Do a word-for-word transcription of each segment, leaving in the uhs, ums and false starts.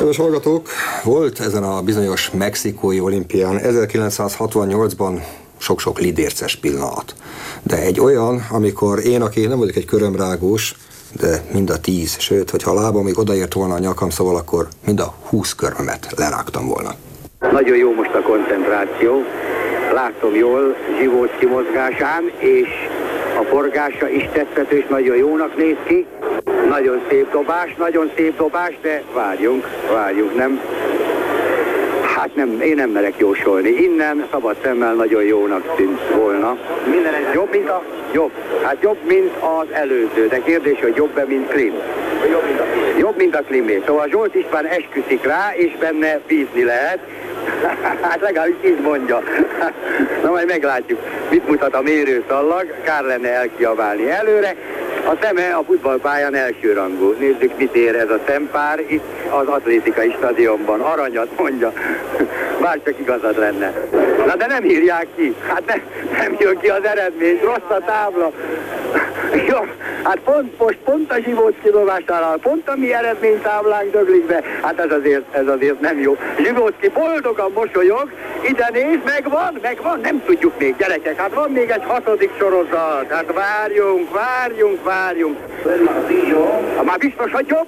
Kedves hallgatók, volt ezen a bizonyos mexikói olimpián ezerkilencszázhatvannyolcban sok-sok lidérces pillanat. De egy olyan, amikor én, aki nem vagyok egy körömrágós, de mind a tíz, sőt, hogyha a lábam még odaért volna a nyakam, szóval akkor mind a húsz körmömet lerágtam volna. Nagyon jó most a koncentráció, látom jól Zsivóczky mozgásán, és a forgása is tetszető, és nagyon jónak néz ki. Nagyon szép dobás, nagyon szép dobás, de várjunk, várjunk, nem? Hát nem, én nem merek jósolni. Innen szabad szemmel nagyon jónak tűnt volna. Jobb, mint a... Jobb. Hát jobb, mint az előző, de kérdés, hogy jobb-e, mint Klim? Jobb, mint a Klimé. Szóval Zsolt István esküszik rá, és benne bízni lehet. Hát legalábbis így mondja. Na majd meglátjuk, mit mutat a mérőszallag. Kár lenne elkiabálni előre. A szeme a futballpályán elsőrangú. Nézzük, mit ér ez a szempár itt az atlétikai stadionban. Aranyat mondja. Bárcsak igazad lenne. Na de nem írják ki. Hát ne, nem jön ki az eredmény. Rossz a tábla. Jó, hát pont most, pont a Zsivóczky dobásánál, pont a mi eredménytáblánk döglik be. Hát ez azért, ez azért nem jó. Zsivóczky boldogan mosolyog, ide néz, megvan, megvan, nem tudjuk még, gyerekek. Hát van még egy hatodik sorozat. Hát várjunk, várjunk, várjunk. Hát már biztos, hogy jobb?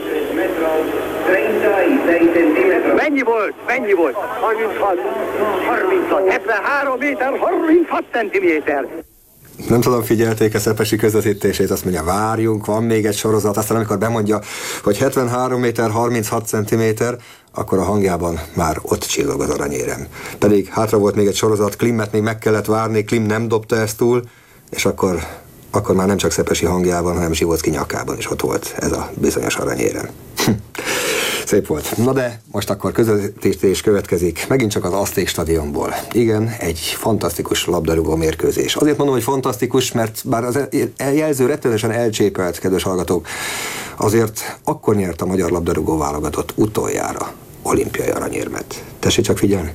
Mennyi volt? Mennyi volt? harminchat. harminchat. hetvenhárom méter, harminchat centiméter. Nem tudom, figyelték a Szepesi közvetítését, azt mondja, várjunk, van még egy sorozat, aztán amikor bemondja, hogy hetvenhárom méter, harminchat centiméter, akkor a hangjában már ott csillog az aranyérem. Pedig hátra volt még egy sorozat, Klimmet még meg kellett várni, Klim nem dobta ezt túl, és akkor, akkor már nem csak Szepesi hangjában, hanem Zsivóczky nyakában is ott volt ez a bizonyos aranyérem. Szép volt. Na de most akkor közvetítés következik, megint csak az Azték stadionból. Igen, egy fantasztikus labdarúgó mérkőzés. Azért mondom, hogy fantasztikus, mert bár az jelző rettenetesen elcsépelt, kedves hallgatók, azért akkor nyert a magyar labdarúgó válogatott utoljára olimpiai aranyérmet. Tessék csak figyelni.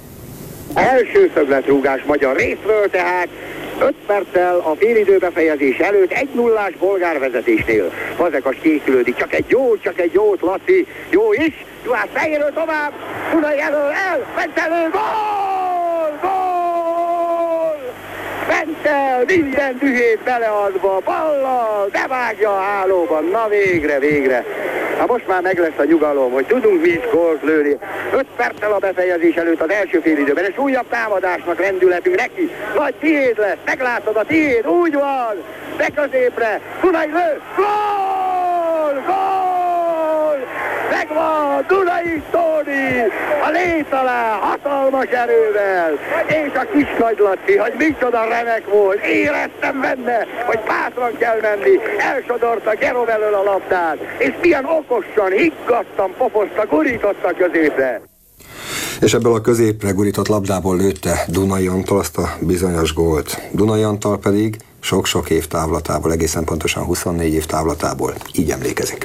Első szögletrúgás magyar részről, tehát öt perccel a félidő befejezés előtt egy nullás bolgár vezetésnél. Fazekas készülődik, csak egy jó, csak egy jót, Laci, jó is, Juhász fejéről tovább, Dunai elől el, Bentelő, gól, gól! Bentel minden dühét beleadva, ballal, bevágja a hálóban, na végre, végre. Hát most már meg lesz a nyugalom, hogy tudunk mi is gólt lőni. öt perccel a befejezés előtt az első fél időben, és újabb támadásnak lendületünk neki. Nagy tiéd lesz, meglátod a tiéd, úgy van, be középre, Dunai lő, gól, gól! Megvan, Dunai Tóni, a lét alá, hatalmas erővel, és a kis nagy Laci, hogy micsoda remek volt, éreztem benne, hogy bátran kell menni, elsodorta Gerom elől a labdát, és milyen okosan, higgadtan, pofoszta, gurította középre. És ebből a középre gurított labdából lőtte Dunai Antal azt a bizonyos gólt. Dunai Antal pedig sok-sok év távlatából, egészen pontosan huszonnégy év távlatából így emlékezik.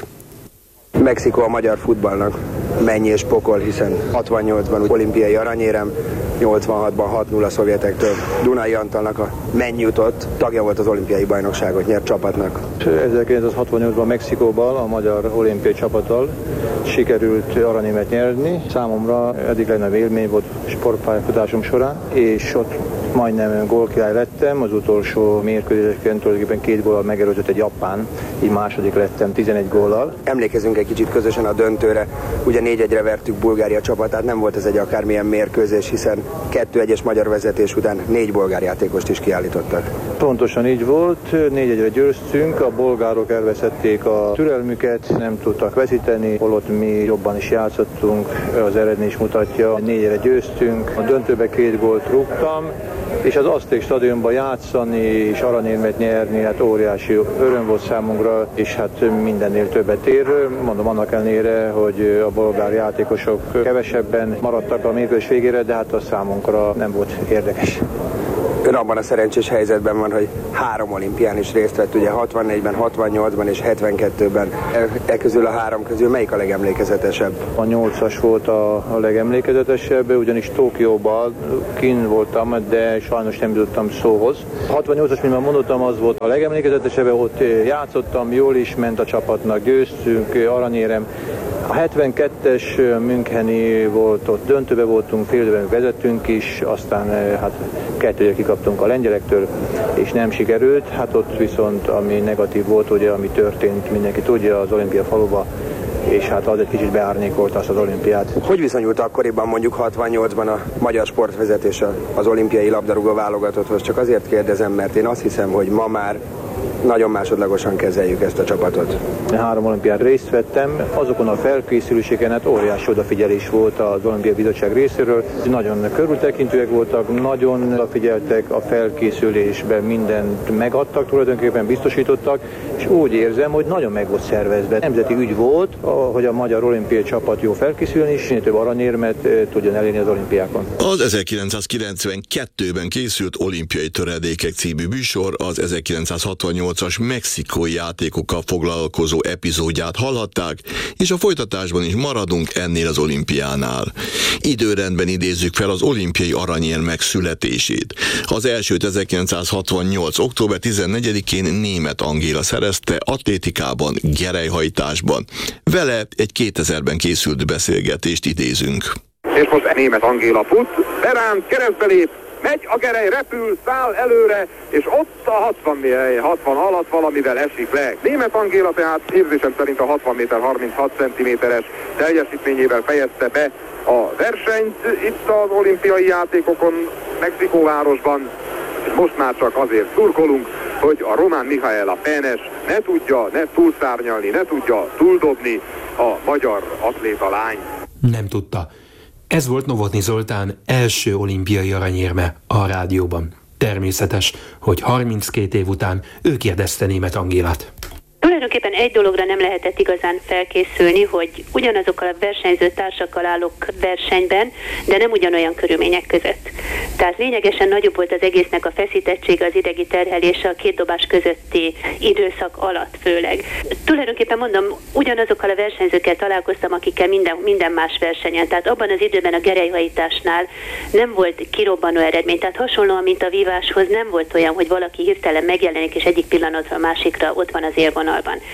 Mexikó a magyar futballnak mennyi és pokol, hiszen hatvannyolcban olimpiai aranyérem, nyolcvanhatban hat null a szovjetektől. Dunai Antalnak a mennyi jutott, tagja volt az olimpiai bajnokságot nyert csapatnak. ezerkilencszázhatvannyolcban Mexikóban a magyar olimpiai csapattal sikerült aranyérmet nyerni. Számomra eddig legnagyobb élmény volt sportpályafutásom során, és ott majdnem gólkirály lettem, az utolsó mérkőzéseken tulajdonképpen két góllal megelőzött egy japán, így második lettem tizenegy góllal. Emlékezünk egy kicsit közösen a döntőre, ugye négy egyre vertük Bulgária csapatát, nem volt ez egy akármilyen mérkőzés, hiszen kettő egyes magyar vezetés után négy bolgár játékost is kiállítottak. Pontosan így volt, négy egyre győztünk, a bolgárok elveszették a türelmüket, nem tudtak veszíteni, holott mi jobban is játszottunk, az eredmény is mutatja, négy egyre győztünk, a döntőbe két gólt rúgtam, és az Azték stadionban játszani és aranyérmet nyerni, hát óriási öröm volt számunkra, és hát mindennél többet ér. Mondom annak ellenére, hogy a bolgár játékosok kevesebben maradtak a mérkőzés végére, de hát a számunkra nem volt érdekes. Ön abban a szerencsés helyzetben van, hogy három olimpián is részt vett, ugye hatvannégyben, hatvannyolcban és hetvenkettőben. E, e közül a három közül melyik a legemlékezetesebb? A nyolcas volt a, a legemlékezetesebb, ugyanis Tokióban kint voltam, de sajnos nem jutottam szóhoz. A hatvannyolcas, mint már mondottam, az volt a legemlékezetesebb, ott játszottam, jól is ment a csapatnak, győztünk, aranyérem, A hetvenkettes Müncheni volt, ott döntőbe voltunk, fél időben vezettünk is, aztán hát kettőre kikaptunk a lengyelektől, és nem sikerült. Hát ott viszont, ami negatív volt, ugye, ami történt, mindenki tudja, az olimpia faluba, és hát az egy kicsit beárnyékolt azt az olimpiát. Hogy viszonyult akkoriban, mondjuk hatvannyolcban a magyar sportvezetés az olimpiai labdarúgó válogatotthoz? Csak azért kérdezem, mert én azt hiszem, hogy ma már nagyon másodlagosan kezeljük ezt a csapatot. Három olimpián részt vettem, azokon a felkészüléseken hát óriási odafigyelés volt az Olimpiai Bizottság részéről. Nagyon körültekintőek voltak, nagyon odafigyeltek a felkészülésben, mindent megadtak, tulajdonképpen biztosítottak, és úgy érzem, hogy nagyon meg volt szervezve. Nemzeti ügy volt, hogy a magyar olimpiai csapat jó felkészüljön, és minél több aranyérmet tudjon elérni az olimpiákon. Az ezerkilencszázkilencvenkettőben készült Olimpiai Töredékek című műsor az ezerkilencszázhatvannyolcas mexikói játékokkal foglalkozó epizódját hallhatták, és a folytatásban is maradunk ennél az olimpiánál. Időrendben idézzük fel az olimpiai aranyérmek születését. Az elsőt ezerkilencszázhatvannyolc. október tizennegyedikén Németh Angéla szerezte atlétikában, gerelyhajtásban. Vele egy kétezerben készült beszélgetést idézünk. És most Németh Angéla fut, beránt, keresztbe lép, megy a gerej, repül, száll előre, és ott a hatvan, hatvan alatt valamivel esik le. Németh Angéla tehát érzésem szerint a hatvan méter harminchat centiméteres teljesítményével fejezte be a versenyt itt az olimpiai játékokon, Mexikóvárosban, és most már csak azért szurkolunk, hogy a román Mihaela Penes ne tudja, ne túlszárnyalni, ne tudja túldobni a magyar atléta lány. Nem tudta. Ez volt Novotny Zoltán első olimpiai aranyérme a rádióban. Természetes, hogy harminckét év után ő kérdezte Németh Angélát. Tulajdonképpen egy dologra nem lehetett igazán felkészülni, hogy ugyanazokkal a versenyző társakkal állok versenyben, de nem ugyanolyan körülmények között. Tehát lényegesen nagyobb volt az egésznek a feszítettsége, az idegi terhelése a két dobás közötti időszak alatt főleg. Tulajdonképpen mondom, ugyanazokkal a versenyzőkkel találkoztam, akikkel minden, minden más versenyen. Tehát abban az időben a gerelyhajításnál nem volt kirobbanó eredmény. Tehát hasonlóan, mint a víváshoz, nem volt olyan, hogy valaki hirtelen megjelenik, és egyik pillanatra a másikra ott van az élvonalban.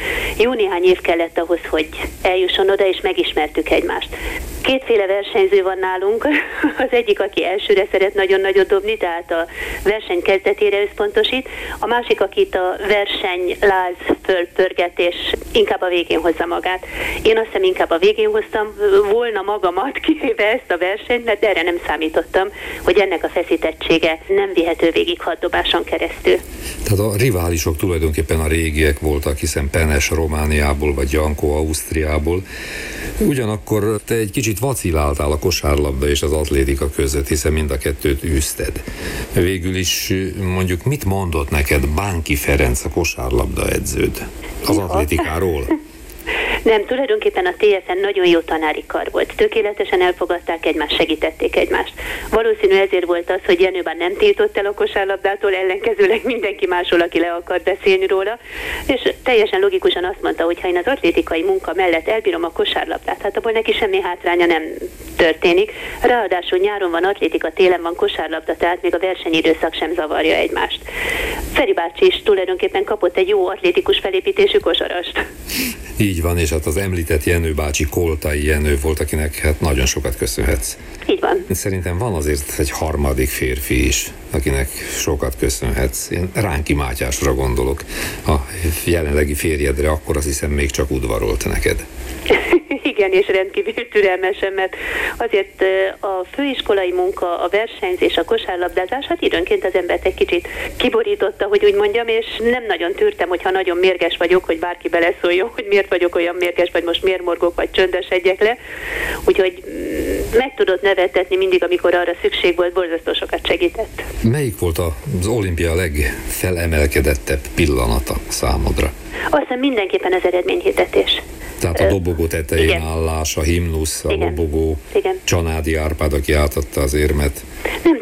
Jó néhány év kellett ahhoz, hogy eljusson oda, és megismertük egymást. Kétféle versenyző van nálunk, az egyik, aki elsőre szeret nagyon nagyot dobni, tehát a verseny kezdetére összpontosít, a másik, akit a verseny láz fölpörget, és inkább a végén hozza magát. Én azt hiszem inkább a végén hoztam volna magamat, kivéve ezt a versenyt, mert erre nem számítottam, hogy ennek a feszítettsége nem vihető végig hat dobáson keresztül. Tehát a riválisok tulajdonképpen a régiek voltak, hiszen Penes Romániából, vagy Janko Ausztriából. Ugyanakkor te egy kicsit vaciláltál a kosárlabda és az atlétika között, hiszen mind a kettőt űzted. Végül is mondjuk mit mondott neked Bánki Ferenc, a kosárlabda edződ az atlétikáról? Nem, tulajdonképpen a té ef en nagyon jó tanári kar volt. Tökéletesen elfogadták egymást, segítették egymást. Valószínű ezért volt az, hogy Jenő bár nem tiltott el a kosárlabdától, ellenkezőleg mindenki másról, aki le akart beszélni róla, és teljesen logikusan azt mondta, hogy ha én az atlétikai munka mellett elbírom a kosárlabdát, hát abból neki semmi hátránya nem történik. Ráadásul nyáron van atlétika, télen van kosárlabda, tehát még a versenyidőszak sem zavarja egymást. Feri bácsi is tulajdonképpen kapott egy jó atlétikus felépítésű kosarast. Így van, és hát az említett Jenő bácsi, Koltai Jenő volt, akinek hát nagyon sokat köszönhetsz. Így van. Szerintem van azért egy harmadik férfi is, akinek sokat köszönhetsz. Én Ránki Mátyásra gondolok. A jelenlegi férjedre akkor azt hiszem még csak udvarolt neked. Igen, és rendkívül türelmesen, mert azért a főiskolai munka, a versenyzés, a kosárlabdázás, hát időnként az embert egy kicsit kiborította, hogy úgy mondjam, és nem nagyon tűrtem, hogyha nagyon mérges vagyok, hogy bárki beleszóljon, hogy miért vagyok olyan mérges, vagy most miért morgok, vagy csöndesedjek le. Úgyhogy meg tudott nevettetni mindig, amikor arra szükség volt, borzasztó sokat segített. Melyik volt az olimpia legfelemelkedettebb pillanata számodra? Azt hiszem mindenképpen az eredményhirdetés. Tehát a dobogó tetején igen. állás, a himnusz, a igen. lobogó, igen. Csanádi Árpád, aki átadta az érmet. Nem,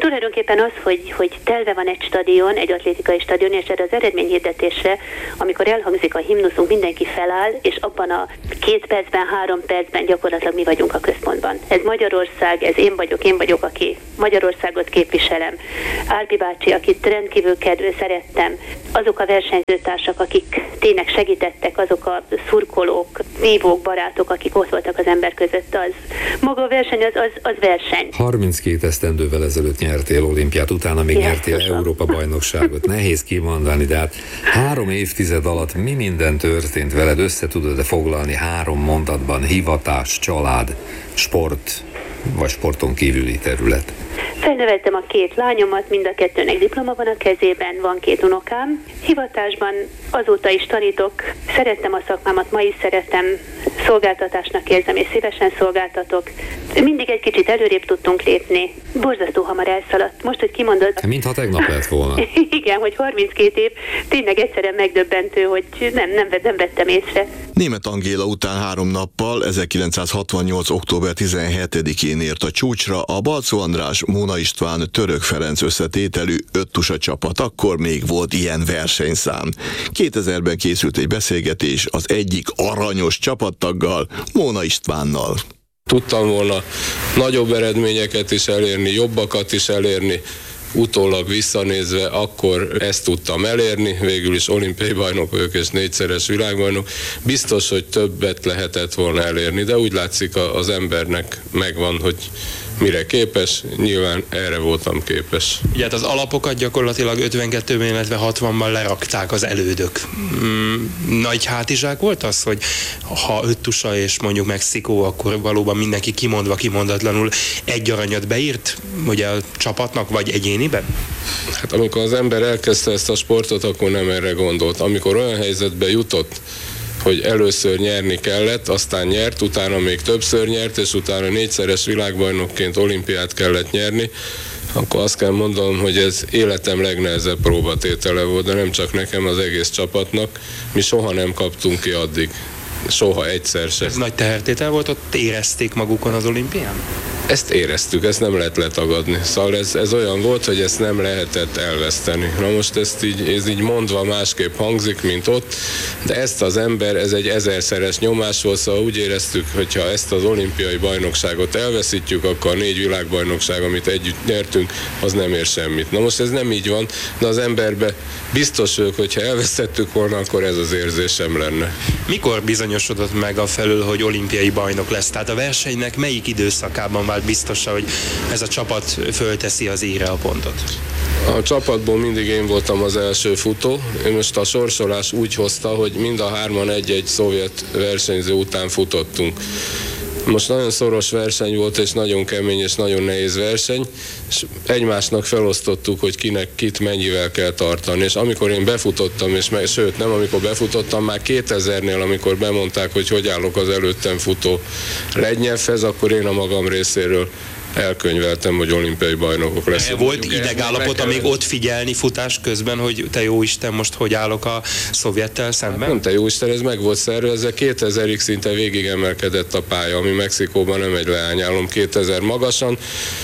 Tulajdonképpen az, hogy, hogy telve van egy stadion, egy atlétikai stadion, és erre az eredményhirdetésre, amikor elhangzik a himnuszunk, mindenki feláll, és abban a két percben, három percben gyakorlatilag mi vagyunk a központban. Ez Magyarország, ez én vagyok, én vagyok, aki Magyarországot képviselem. Árpi bácsi, akit rendkívül kedvő, szerettem, azok a versenyzőtársak, akik tényleg segítettek, azok a szurkolók, vívók, barátok, akik ott voltak az ember között, az maga a verseny, az, az, az verseny. harminckét esztendővel ezelőtt nyertél olimpiát, utána még nyertél Jézusom. Európa-bajnokságot. Nehéz kimondani, de hát három évtized alatt mi minden történt veled, össze tudod-e foglalni három mondatban: hivatás, család, sport, vagy sporton kívüli terület? Felneveltem a két lányomat, mind a kettőnek diploma van a kezében, van két unokám. Hivatásban azóta is tanítok, szerettem a szakmámat, ma is szeretem, szolgáltatásnak érzem, és szívesen szolgáltatok. Mindig egy kicsit előrébb tudtunk lépni. Borzasztó hamar elszaladt. Most, hogy kimondod... Mintha tegnap lett volna. Igen, hogy harminckét év, tényleg egyszerűen megdöbbentő, hogy nem, nem, nem vettem észre. Németh Angéla után három nappal, ezerkilencszázhatvannyolc. október tizenhetedikén ért a csúcsra a Balczó András, Móna István, Török Ferenc összetételű öttusa csapat. Akkor még volt ilyen versenyszám. kétezerben készült egy beszélgetés az egyik aranyos csapattaggal, Móna Istvánnal. Tudtam volna nagyobb eredményeket is elérni, jobbakat is elérni. Utólag visszanézve akkor ezt tudtam elérni, végül is olimpiai bajnok vagyok és négyszeres világbajnok. Biztos, hogy többet lehetett volna elérni, de úgy látszik az embernek megvan, hogy mire képes, nyilván erre voltam képes. Ugye hát az alapokat gyakorlatilag ötvenkettőben, illetve hatvanban lerakták az elődök. Mm, nagy hátizsák volt az, hogy ha öttusa és mondjuk Mexikó, akkor valóban mindenki kimondva, kimondatlanul egy aranyat beírt, ugye a csapatnak, vagy egyéniben? Hát amikor az ember elkezdte ezt a sportot, akkor nem erre gondolt. Amikor olyan helyzetbe jutott, hogy először nyerni kellett, aztán nyert, utána még többször nyert, és utána négyszeres világbajnokként olimpiát kellett nyerni, akkor azt kell mondanom, hogy ez életem legnehezebb próbatétele volt, de nem csak nekem, az egész csapatnak. Mi soha nem kaptunk ki addig. Soha egyszer sem. Ez nagy tehertétel volt, ott érezték magukon az olimpián? Ezt éreztük, ezt nem lehet letagadni. Szóval ez, ez olyan volt, hogy ezt nem lehetett elveszteni. Na most ezt így, ez így mondva másképp hangzik, mint ott, de ezt az ember, ez egy ezerszeres nyomás volt, szóval úgy éreztük, hogyha ezt az olimpiai bajnokságot elveszítjük, akkor a négy világbajnokság, amit együtt nyertünk, az nem ér semmit. Na most ez nem így van, de az emberbe biztos vagyok, hogyha elvesztettük volna, akkor ez az érzésem lenne. Mikor bizonyosodott meg a felül, hogy olimpiai bajnok lesz? Tehát a versenynek melyik időszakában vált biztosan, hogy ez a csapat fölteszi az íre a pontot? A csapatból mindig én voltam az első futó. Én most a sorsolás úgy hozta, hogy mind a hárman egy-egy szovjet versenyző után futottunk. Most nagyon szoros verseny volt, és nagyon kemény és nagyon nehéz verseny, és egymásnak felosztottuk, hogy kinek kit mennyivel kell tartani. És amikor én befutottam, és meg, sőt nem, amikor befutottam, már kétezernél, amikor bemondták, hogy hogy állok az előttem futó Lednyevhez, akkor én a magam részéről elkönyveltem, hogy olimpiai bajnokok leszünk. Volt idegállapot, amíg ott figyelni futás közben, hogy te jó Isten, most hogy állok a szovjettel szemben? Hát nem te jó Isten, ez meg volt szervezve, kétezerig szinte végig emelkedett a pálya, ami Mexikóban nem egy leányálom, kétezer magasan.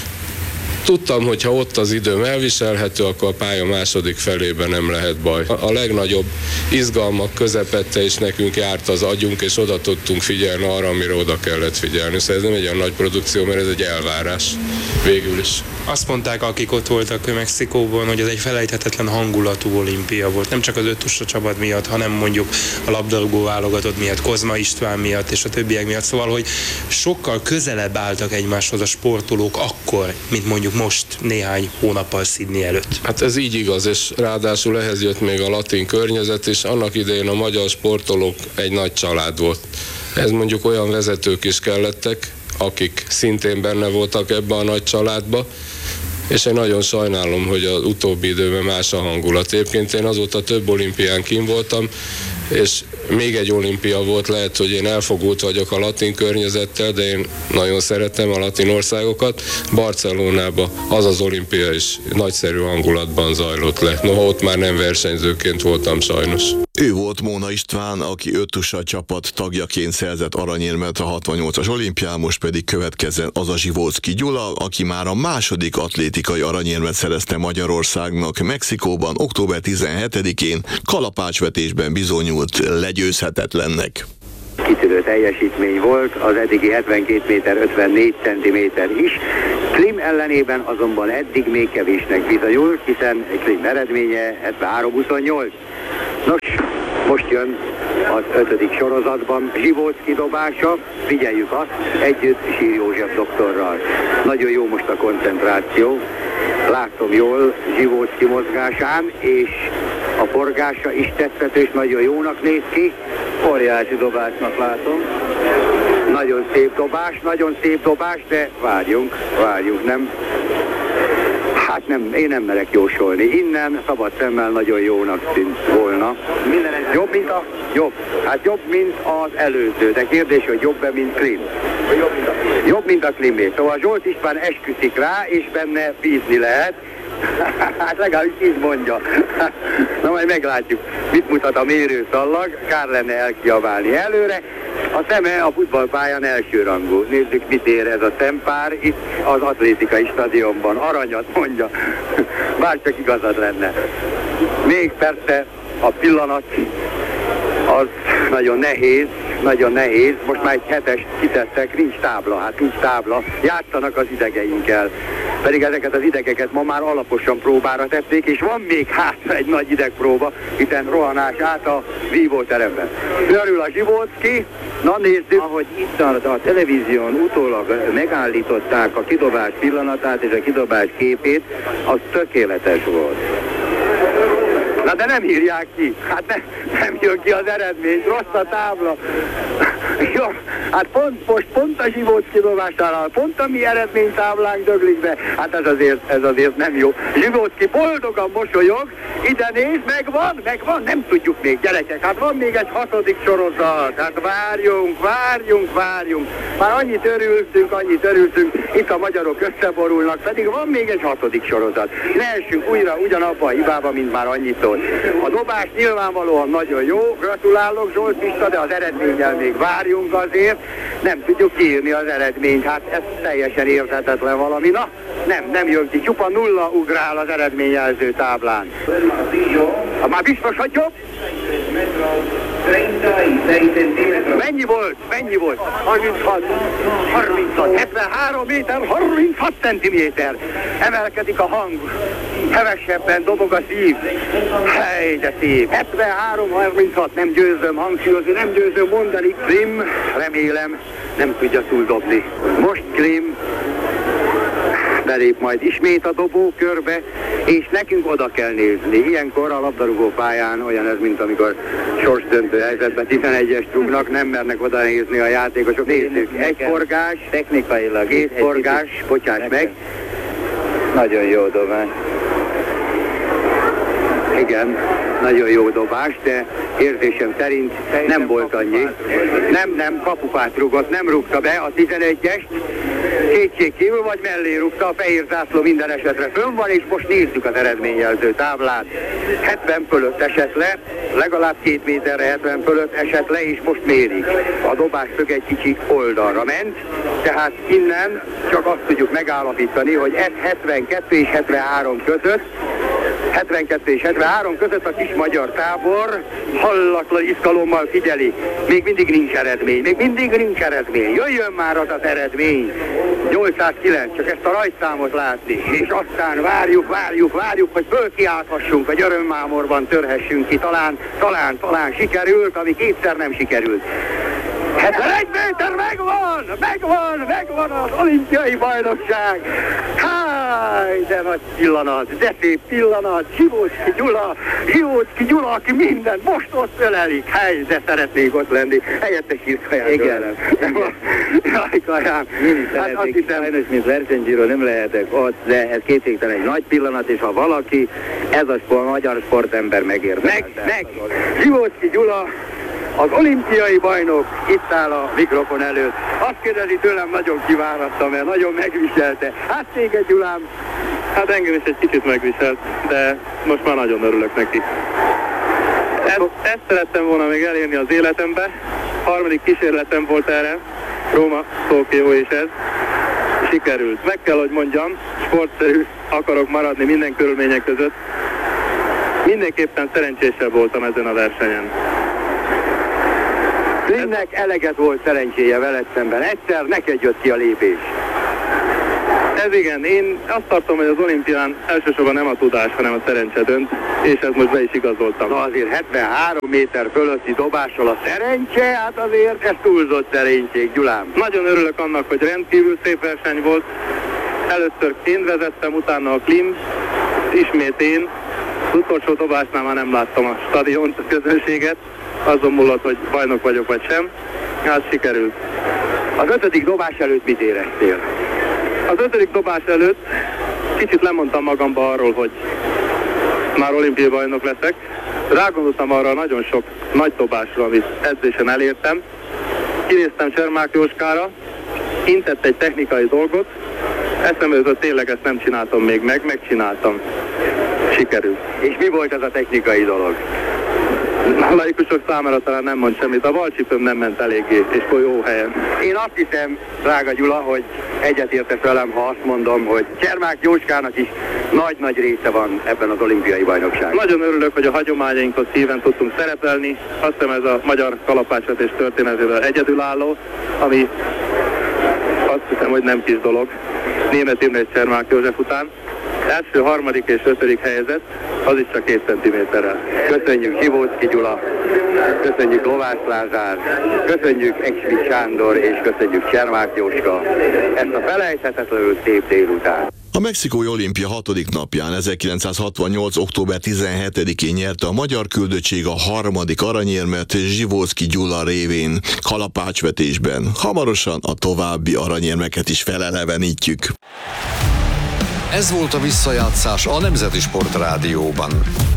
Tudtam, hogy ha ott az időm elviselhető, akkor a pálya második felében nem lehet baj. A legnagyobb izgalmak közepette is nekünk járt az agyunk, és oda tudtunk figyelni arra, amire oda kellett figyelni. Szóval ez nem egy olyan nagy produkció, mert ez egy elvárás végül is. Azt mondták, akik ott voltak Mexikóban, hogy ez egy felejthetetlen hangulatú olimpia volt. Nem csak az öttusa csapat miatt, hanem mondjuk a labdarúgó válogatott miatt, Kozma István miatt és a többiek miatt. Szóval, hogy sokkal közelebb álltak egymáshoz a sportolók akkor, mint mondjuk most néhány hónappal Sydney előtt. Hát ez így igaz, és ráadásul ehhez jött még a latin környezet, és annak idején a magyar sportolók egy nagy család volt. Ez mondjuk olyan vezetők is kellettek, akik szintén benne voltak ebbe a nagy családba, és én nagyon sajnálom, hogy az utóbbi időben más a hangulat. Egyébként én azóta több olimpián kint voltam, és még egy olimpia volt, lehet, hogy én elfogult vagyok a latin környezettel, de én nagyon szeretem a latin országokat. Barcelonában az az olimpia is nagyszerű hangulatban zajlott le. Noha ott már nem versenyzőként voltam sajnos. Ő volt Móna István, aki öttusa csapat tagjaként szerzett aranyérmet a hatvannyolcas olimpián, most pedig következzen az a Zsivóczky Gyula, aki már a második atlétikai aranyérmet szerezte Magyarországnak Mexikóban október tizenhetedikén, kalapácsvetésben bizonyult legyőzhetetlennek. Kitűnő teljesítmény volt, az eddigi hetvenkét méter ötvennégy centiméter is. Klim ellenében azonban eddig még kevésnek bizonyult, hiszen Klim eredménye hetvenhárom huszonnyolc. Nos, most jön az ötödik sorozatban Zsivóczky dobása, figyeljük azt együtt Sír József doktorral. Nagyon jó most a koncentráció, látom jól Zsivóczky mozgásán, és a forgása is tetszett, és nagyon jónak néz ki. Óriási dobásnak látom. Nagyon szép dobás, nagyon szép dobás, de várjunk, várjunk, nem? Hát nem, én nem merek jósolni. Innen szabad szemmel nagyon jónak tűnt volna. Jobb, mint a... Jobb. Hát jobb, mint az előző. De kérdés, hogy jobb-e, mint Klim? Jobb, mint a Klimé. Szóval Zsolt István esküszik rá, és benne bízni lehet. Hát legalábbis így mondja. Na majd meglátjuk, mit mutat a mérőszallag. Kár lenne elkiabálni előre. A szeme a futballpályán elsőrangú. Nézzük, mit ér ez a szempár itt az atlétikai stadionban. Aranyat mondja. Bárcsak igazad lenne. Még persze a pillanat az nagyon nehéz, nagyon nehéz. Most már egy hetest kitettek, nincs tábla, hát nincs tábla. Játszanak az idegeinkkel. Pedig ezeket az idegeket ma már alaposan próbára tették, és van még hátra egy nagy idegpróba, hiszen rohanás át a vívóteremben. Örül a Zsivóczky, na nézzük. Ahogy itt a, a televízión utólag megállították a kidobás pillanatát és a kidobás képét, az tökéletes volt. Na de nem írják ki, hát ne, nem jön ki az eredmény, rossz a tábla. Jó, hát pont, most pont a Zsivóczky dobásánál, pont a mi eredménytáblánk döglik be, hát ez azért, ez azért nem jó. Zsivóczky boldogan mosolyog, ide néz, megvan, megvan, nem tudjuk még, gyerekek, hát van még egy hatodik sorozat, hát várjunk, várjunk, várjunk. Már annyit örültünk, annyit örültünk, itt a magyarok összeborulnak, pedig van még egy hatodik sorozat. Ne essünk újra ugyanabba a hibába, mint már annyitól. A dobás nyilvánvalóan nagyon jó, gratulálok Zsolt Pista, de az eredménnyel még várjunk azért, nem tudjuk kiírni az eredményt, hát ez teljesen érthetetlen valami. Na, nem, nem jön ki, csupa nulla ugrál az eredményjelző táblán. Ha már biztos, hogy jobb? Mennyi volt? Mennyi volt? harminchat, harminchat, hetvenhárom méter, harminchat centiméter. Emelkedik a hang, hevesebben dobog a szív. Hely, de szép. hetvenhárom harminchat, nem győzöm hangsúlyozni, nem győzöm mondani. Klim, remélem, nem tudja túldobni. Most Klim belép majd ismét a dobókörbe, és nekünk oda kell nézni. Ilyenkor a labdarúgó pályán olyan ez, mint amikor sorsdöntő helyzetben tizenegyest rúgnak, nem mernek oda nézni a játékosok. Nézzük, egy forgás, technikailag két forgás, bocsáss meg. Nagyon jó dobás. Igen, nagyon jó dobás, de érzésem szerint nem volt annyi. Nem, nem, kapufát rúgott, nem rúgta be a tizenegyest. Kétségkívül vagy mellé rúgta, a fehér zászló minden esetre fönn van, és most nézzük az eredményjelző táblát. hetven fölött esett le, legalább két méterre hetven fölött esett le, és most mérik. A dobás szög egy kicsi oldalra ment, tehát innen csak azt tudjuk megállapítani, hogy ez hetvenkettő és hetvenhárom között, hetvenkettő és hetvenhárom között a kis magyar tábor hallatlan izgalommal figyeli. Még mindig nincs eredmény, még mindig nincs eredmény. Jöjjön már az az eredmény. nyolcszázkilenc, csak ezt a rajtszámot látni. És aztán várjuk, várjuk, várjuk, hogy fölkiálthassunk, hogy örömmámorban törhessünk ki. Talán, talán, talán sikerült, ami kétszer nem sikerült. hetvenegy méter megvan, megvan, megvan az olimpiai bajnokság. Háj, de nagy pillanat, de szép pillanat. Zsivóczky Gyula, Zsivóczky Gyula, aki minden most ott ölelik. Háj, de szeretnék ott lenni. Helyette sírt Kaján. Igen. Jaj, Kaján. Hát azt hiszem, sajnos, mint versenyzsíró nem lehetek ott, de ez kétségtelen egy nagy pillanat, és ha valaki, ez a sport, magyar sportember megérdemel. Meg, meg, Zsivóczky Gyula, az olimpiai bajnok itt áll a mikrofon előtt. Azt kérdezi tőlem, nagyon kiváratta, mert nagyon megviselte. Hát téged, Gyulám? Hát engem is egy kicsit megviselt, de most már nagyon örülök neki. Ezt, ezt szerettem volna még elérni az életembe. Harmadik kísérletem volt erre, Róma, Tokió és ez. Sikerült. Meg kell, hogy mondjam, sportszerű akarok maradni minden körülmények között. Mindenképpen szerencsésebb voltam ezen a versenyen. Klimnek eleget volt szerencséje veled szemben. Egyszer neked jött ki a lépés. Ez igen, én azt tartom, hogy az olimpián elsősorban nem a tudás, hanem a szerencse dönt, és ezt most be is igazoltam. Na azért hetvenhárom méter fölötti dobással a szerencse, hát azért ez túlzott szerénység, Gyulám. Nagyon örülök annak, hogy rendkívül szép verseny volt. Először én vezettem, utána a Klim, ismét én. Az utolsó dobásnál már nem láttam a stadiont, a közönséget. Azon múlott, hogy bajnok vagyok vagy sem. Hát sikerült. Az ötödik dobás előtt mit éreztél? Az ötödik dobás előtt kicsit lemondtam magamba arról, hogy már olimpiai bajnok leszek. Rágondoltam arra nagyon sok nagy dobásra, amit edzésen elértem. Kinéztem Csermák Jóskára, intett egy technikai dolgot, eszembe jutott, tényleg ezt nem csináltam még meg, megcsináltam. Sikerült. És mi volt ez a technikai dolog? A laikusok számára talán nem mond semmit. A balcsipőm nem ment eléggé, és jó helyen. Én azt hiszem, drága Gyula, hogy egyetértesz velem, ha azt mondom, hogy Csermák Jóskának is nagy-nagy része van ebben az olimpiai bajnokságban. Nagyon örülök, hogy a hagyományainkhoz híven tudtunk szerepelni. Azt hiszem, ez a magyar kalapácsvetés történetében egyedülálló, ami azt hiszem, hogy nem kis dolog. Németh Imre és Csermák József után. Első, harmadik és ötödik helyezett, az is csak két centiméterrel. Köszönjük Zsivóczky Gyula, köszönjük Lovász Lázár, köszönjük Exvit Sándor és köszönjük Csermák Jóska ezt a felejthetetlenül szép délután. A mexikói olimpia hatodik napján ezerkilencszázhatvannyolc. október tizenhetedikén nyerte a magyar küldöttség a harmadik aranyérmet Zsivóczky Gyula révén kalapácsvetésben. Hamarosan a további aranyérmeket is felelevenítjük. Ez volt a visszajátszás a Nemzeti Sport Rádióban.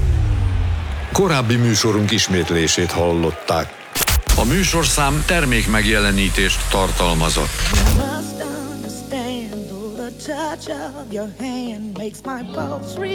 Korábbi műsorunk ismétlését hallották. A műsorszám termék megjelenítést tartalmazott.